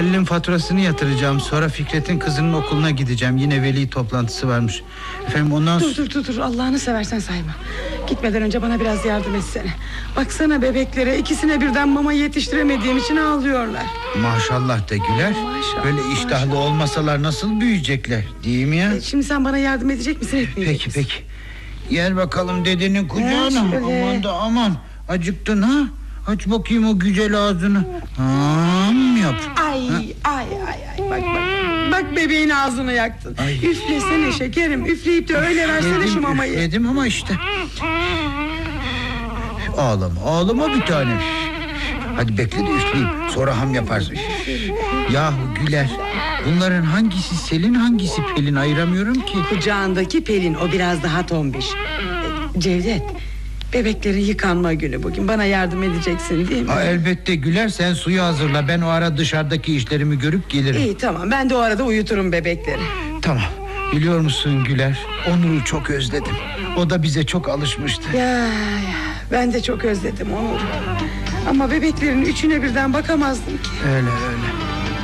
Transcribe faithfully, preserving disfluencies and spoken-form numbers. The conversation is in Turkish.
Halil'in faturasını yatıracağım. Sonra Fikret'in kızının okuluna gideceğim. Yine veli toplantısı varmış. Efendim ondan Dur dur dur dur Allah'ını seversen sayma. Gitmeden önce bana biraz yardım etsene. Baksana bebeklere, ikisine birden mama yetiştiremediğim için ağlıyorlar. Maşallah de Güler. Maşallah, Böyle iştahlı maşallah. olmasalar nasıl büyüyecekler, değil mi ya? E, Şimdi sen bana yardım edecek misin, etmeyecek Peki misin? peki. Yer bakalım dedenin kucağına. şöyle. Aman da aman. Acıktın ha? Aç bakayım o güzel ağzını. Ham yap. Ay Ha? ay ay ay bak bak. Bak bebeğin ağzını yaktın. Ay. Üflesene şekerim. Üfleyip de öyle versene Yedim, şu mamayı. üfledim ama işte. Ağlama ağlama bir tane. Hadi bekle de üfleyeyim. Sonra ham yaparsın. Yahu Güler, bunların hangisi Selin hangisi Pelin ayıramıyorum ki. Kucağındaki Pelin, o biraz daha tombiş. E, Cevdet, bebeklerin yıkanma günü bugün. Bana yardım edeceksin değil mi? Ha, elbette Güler, sen suyu hazırla. Ben o ara dışarıdaki işlerimi görüp gelirim. İyi tamam, ben de o arada uyuturum bebekleri. Tamam. Biliyor musun Güler, Onur'u çok özledim. O da bize çok alışmıştı. Ya, ya ben de çok özledim Onur'u. Ama bebeklerin üçüne birden bakamazdım ki. Öyle öyle.